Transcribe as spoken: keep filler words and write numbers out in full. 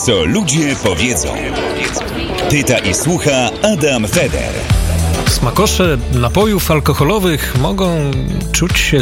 Co ludzie powiedzą. Pyta i słucha Adam Feder. Smakosze napojów alkoholowych mogą czuć się